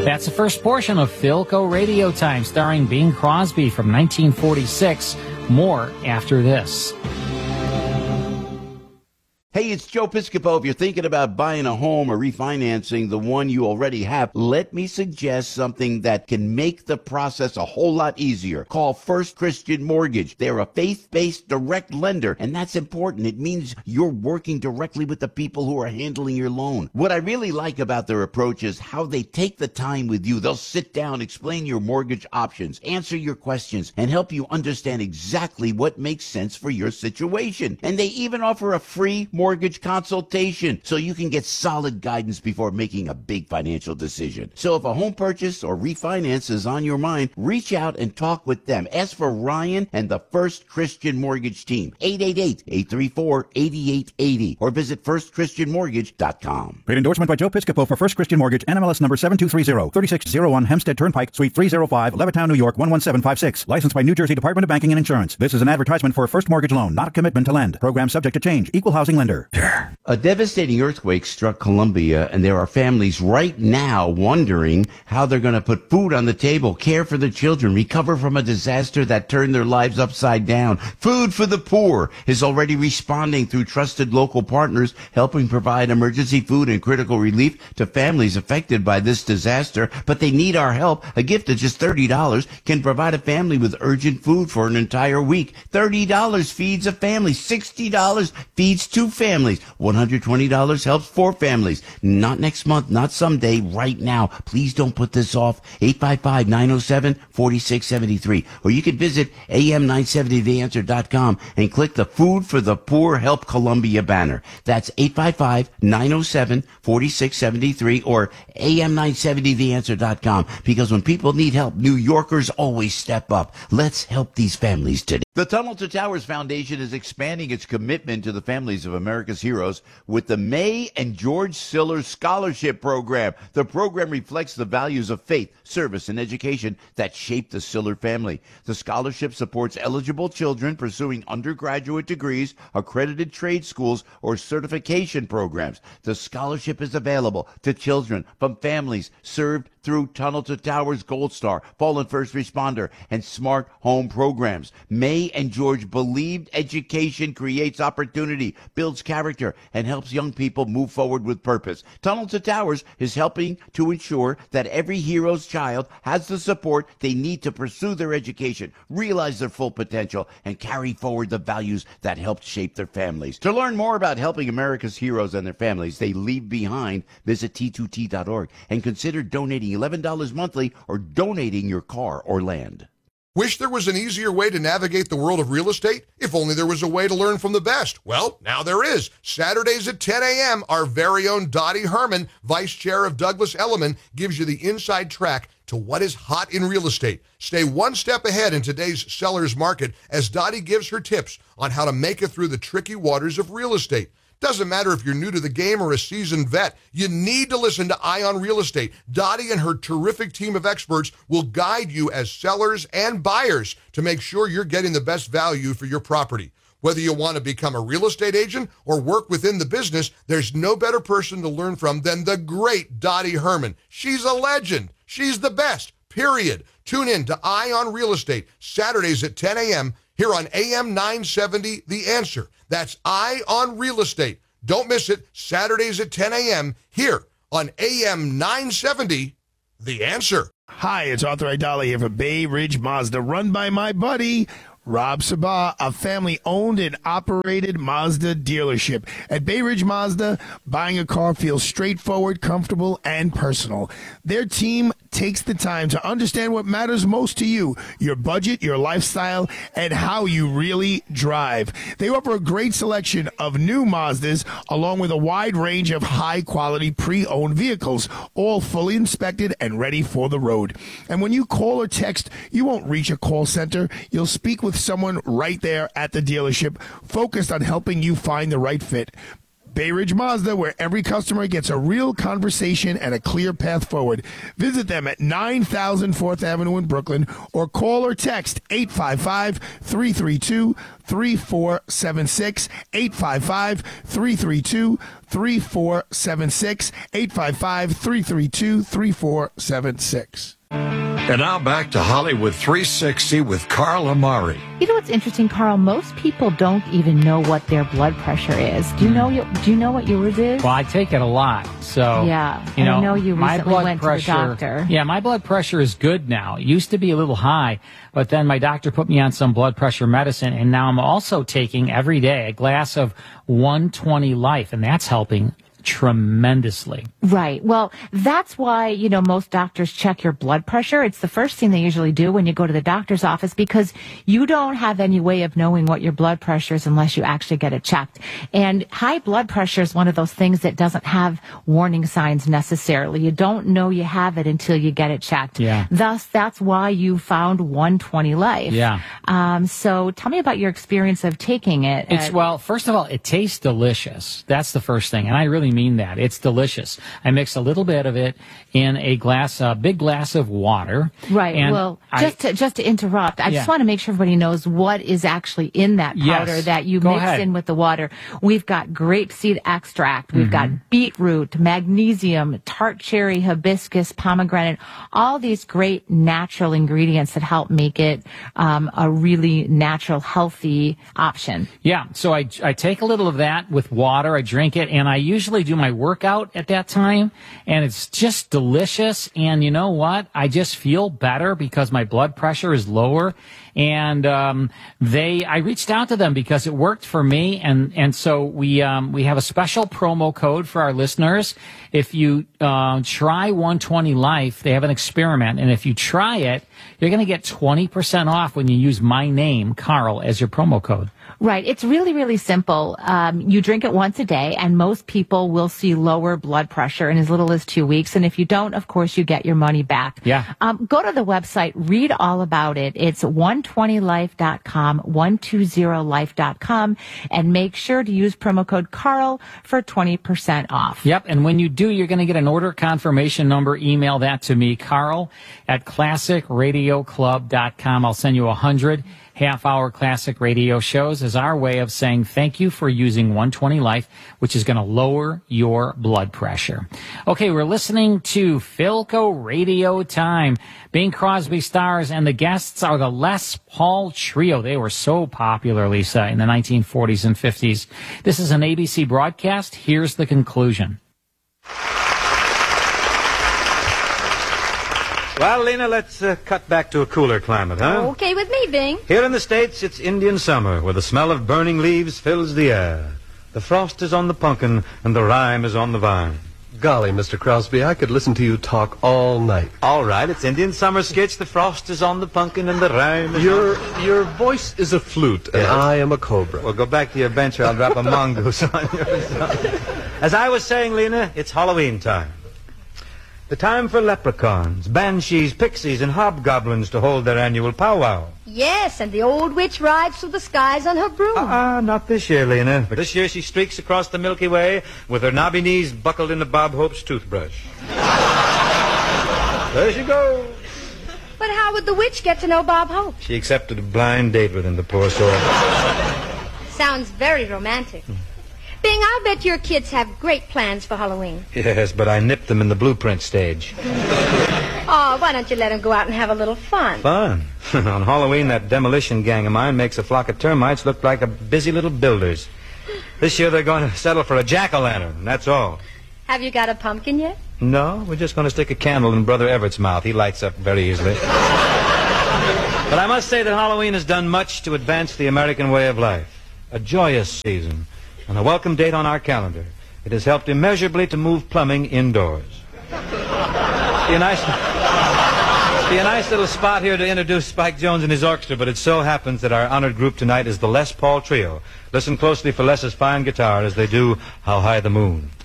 That's the first portion of Philco Radio Time, starring Bing Crosby from 1946. More after this. Hey, it's Joe Piscopo. If you're thinking about buying a home or refinancing the one you already have, let me suggest something that can make the process a whole lot easier. Call First Christian Mortgage. They're a faith-based direct lender, and that's important. It means you're working directly with the people who are handling your loan. What I really like about their approach is how they take the time with you. They'll sit down, explain your mortgage options, answer your questions, and help you understand exactly what makes sense for your situation. And they even offer a free mortgage consultation so you can get solid guidance before making a big financial decision. So if a home purchase or refinance is on your mind, reach out and talk with them. Ask for Ryan and the First Christian Mortgage team, 888-834-8880, or visit firstchristianmortgage.com. Paid endorsement by Joe Piscopo for First Christian Mortgage, NMLS number 7230, 3601 Hempstead Turnpike, Suite 305, Levittown, New York, 11756. Licensed by New Jersey Department of Banking and Insurance. This is an advertisement for a first mortgage loan, not a commitment to lend. Program subject to change. Equal housing lender. A devastating earthquake struck Colombia, and there are families right now wondering how they're going to put food on the table, care for the children, recover from a disaster that turned their lives upside down. Food for the Poor is already responding through trusted local partners, helping provide emergency food and critical relief to families affected by this disaster. But they need our help. A gift of just $30 can provide a family with urgent food for an entire week. $30 feeds a family. $60 feeds two families. $120 helps four families. Not next month, not someday, right now. Please don't put this off. 855-907-4673. Or you can visit am970theanswer.com and click the Food for the Poor Help Colombia banner. That's 855-907-4673 or am970theanswer.com. Because when people need help, New Yorkers always step up. Let's help these families today. The Tunnel to Towers Foundation is expanding its commitment to the families of America's heroes with the May and George Siller Scholarship Program. The program reflects the values of faith, service, and education that shaped the Siller family. The scholarship supports eligible children pursuing undergraduate degrees, accredited trade schools, or certification programs. The scholarship is available to children from families served through Tunnel to Towers Gold Star, Fallen First Responder, and Smart Home programs. May and George believed education creates opportunity, builds character, and helps young people move forward with purpose. Tunnel to Towers is helping to ensure that every hero's child has the support they need to pursue their education, realize their full potential, and carry forward the values that helped shape their families. To learn more about helping America's heroes and their families they leave behind, visit T2T.org and consider donating $11 monthly or donating your car or land. Wish there was an easier way to navigate the world of real estate? If only there was a way to learn from the best. Well, now there is. Saturdays at 10 a.m., our very own Dottie Herman, Vice Chair of Douglas Elliman, gives you the inside track to what is hot in real estate. Stay one step ahead in today's seller's market as Dottie gives her tips on how to make it through the tricky waters of real estate. Doesn't matter if you're new to the game or a seasoned vet, you need to listen to Ion Real Estate. Dottie and her terrific team of experts will guide you as sellers and buyers to make sure you're getting the best value for your property. Whether you want to become a real estate agent or work within the business, there's no better person to learn from than the great Dottie Herman. She's a legend. She's the best, period. Tune in to Ion Real Estate, Saturdays at 10 a.m. here on AM 970, The Answer. That's Ion Real Estate. Don't miss it, Saturdays at 10 a.m. here on AM 970, The Answer. Hi, it's Arthur Aidala here for Bay Ridge Mazda, run by my buddy, Rob Sabah, a family-owned and operated Mazda dealership. At Bay Ridge Mazda, buying a car feels straightforward, comfortable, and personal. Their team takes the time to understand what matters most to you, your budget, your lifestyle, and how you really drive. They offer a great selection of new Mazdas, along with a wide range of high-quality pre-owned vehicles, all fully inspected and ready for the road. And when you call or text, you won't reach a call center. You'll speak with someone right there at the dealership, focused on helping you find the right fit. Bay Ridge Mazda, where every customer gets a real conversation and a clear path forward. Visit them at 9000 4th Avenue in Brooklyn, or call or text 855-332-3476, 855-332-3476, 855-332-3476. And now back to Hollywood 360 with Carl Amari. You know what's interesting, Carl? Most people don't even know what their blood pressure is. Do you know what yours is? Well, I take it a lot. So, yeah, and I know you recently went to the doctor. Yeah, my blood pressure is good now. It used to be a little high, but then my doctor put me on some blood pressure medicine, and now I'm also taking every day a glass of 120 Life, and that's helping tremendously. Right. Well, that's why, most doctors check your blood pressure. It's the first thing they usually do when you go to the doctor's office, because you don't have any way of knowing what your blood pressure is unless you actually get it checked. And high blood pressure is one of those things that doesn't have warning signs necessarily. You don't know you have it until you get it checked. Yeah. Thus, that's why you found 120 Life. Yeah. So tell me about your experience of taking it. Well, first of all, it tastes delicious. That's the first thing. And I really mean that. It's delicious. I mix a little bit of it in a big glass of water. Right. Well, just to interrupt, I just want to make sure everybody knows what is actually in that powder that you mix in with the water. We've got grapeseed extract. We've got beetroot, magnesium, tart cherry, hibiscus, pomegranate, all these great natural ingredients that help make it a really natural, healthy option. Yeah. So I take a little of that with water. I drink it, and I usually do my workout at that time, and it's just delicious. And you know what? I just feel better because my blood pressure is lower. And I reached out to them because it worked for me, and so we have a special promo code for our listeners. If you try 120 Life, they have an experiment, and if you try it, you're going to get 20% off when you use my name, Carl, as your promo code. Right. It's really, really simple. You drink it once a day, and most people will see lower blood pressure in as little as 2 weeks. And if you don't, of course, you get your money back. Yeah. Go to the website, read all about it. It's 120life.com, 120life.com, and make sure to use promo code Carl for 20% off. Yep. And when you do, you're going to get an order confirmation number. Email that to me, Carl at classicradioclub.com. I'll send you 100 half-hour classic radio shows as our way of saying thank you for using 120 Life, which is going to lower your blood pressure. Okay, we're listening to Philco Radio Time. Bing Crosby stars, and the guests are the Les Paul Trio. They were so popular, Lisa, in the 1940s and 50s. This is an ABC broadcast. Here's the conclusion. Well, Lena, let's cut back to a cooler climate, huh? Okay with me, Bing. Here in the States, it's Indian summer, where the smell of burning leaves fills the air. The frost is on the pumpkin, and the rime is on the vine. Golly, Mr. Crosby, I could listen to you talk all night. All right, it's Indian summer sketch. The frost is on the pumpkin, and the rhyme is Your voice is a flute, and I am a cobra. Well, go back to your bench, or I'll drop a mongoose on you. As I was saying, Lena, it's Halloween time. The time for leprechauns, banshees, pixies, and hobgoblins to hold their annual powwow. Yes, and the old witch rides through the skies on her broom. Not this year, Lena. But this year she streaks across the Milky Way with her knobby knees buckled into Bob Hope's toothbrush. There she goes. But how would the witch get to know Bob Hope? She accepted a blind date with him, the poor soul. Sounds very romantic. Bing, I'll bet your kids have great plans for Halloween. Yes, but I nipped them in the blueprint stage. Oh, why don't you let them go out and have a little fun? Fun? On Halloween, that demolition gang of mine makes a flock of termites look like a busy little builders. This year they're going to settle for a jack-o'-lantern, that's all. Have you got a pumpkin yet? No, we're just going to stick a candle in Brother Everett's mouth. He lights up very easily. But I must say that Halloween has done much to advance the American way of life. A joyous season. And a welcome date on our calendar. It has helped immeasurably to move plumbing indoors. Be a nice little spot here to introduce Spike Jones and his orchestra, but it so happens that our honored group tonight is the Les Paul Trio. Listen closely for Les's fine guitar as they do How High the Moon.